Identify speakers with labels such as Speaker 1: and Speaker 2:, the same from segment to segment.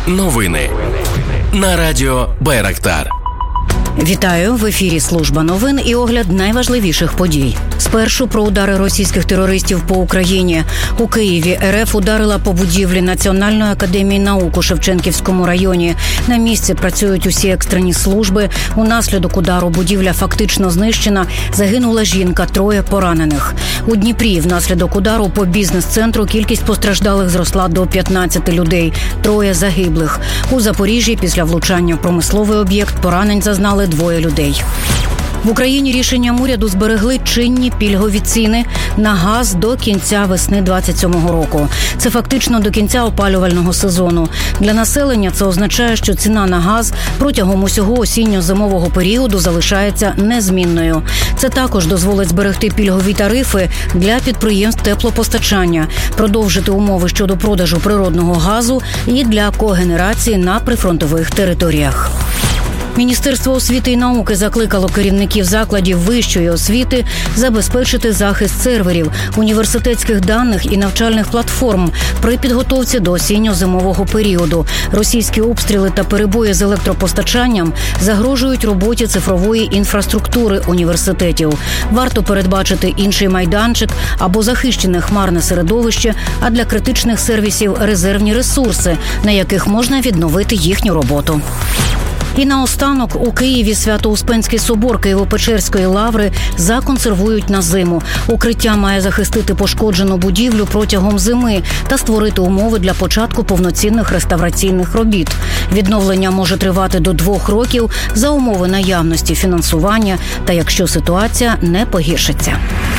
Speaker 1: Новини на радіо Байрактар.
Speaker 2: Вітаю! В ефірі служба новин і огляд найважливіших подій. Спершу про удари російських терористів по Україні. У Києві РФ ударила по будівлі Національної академії наук у Шевченківському районі. На місці працюють усі екстрені служби. Унаслідок удару будівля фактично знищена. Загинула жінка, 3 поранених. У Дніпрі внаслідок удару по бізнес-центру кількість постраждалих зросла до 15 людей, 3 загиблих. У Запоріжжі після влучання в промисловий об'єкт поранень зазнали 2 людей. В Україні рішенням уряду зберегли чинні пільгові ціни на газ до кінця весни 27-го року. Це фактично до кінця опалювального сезону. Для населення це означає, що ціна на газ протягом усього осінньо-зимового періоду залишається незмінною. Це також дозволить зберегти пільгові тарифи для підприємств теплопостачання, продовжити умови щодо продажу природного газу і для когенерації на прифронтових територіях. Міністерство освіти і науки закликало керівників закладів вищої освіти забезпечити захист серверів, університетських даних і навчальних платформ при підготовці до осінньо-зимового періоду. Російські обстріли та перебої з електропостачанням загрожують роботі цифрової інфраструктури університетів. Варто передбачити інший майданчик або захищене хмарне середовище, а для критичних сервісів – резервні ресурси, на яких можна відновити їхню роботу. І наостанок у Києві Свято-Успенський собор Києво-Печерської лаври законсервують на зиму. Укриття має захистити пошкоджену будівлю протягом зими та створити умови для початку повноцінних реставраційних робіт. Відновлення може тривати до 2 років за умови наявності фінансування та якщо ситуація не погіршиться.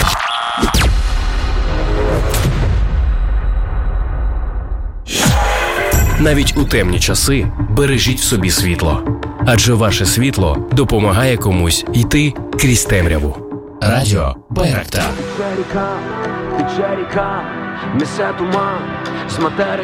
Speaker 1: Навіть у темні часи бережіть в собі світло. Адже ваше світло допомагає комусь йти крізь темряву. Радіо Байрактар.